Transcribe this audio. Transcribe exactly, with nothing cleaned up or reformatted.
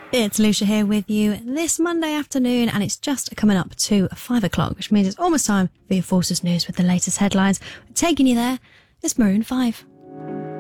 It's Lucia here with you this Monday afternoon, and it's just coming up to five o'clock, which means it's almost time for your Forces News with the latest headlines. We're taking you there, it's Maroon five.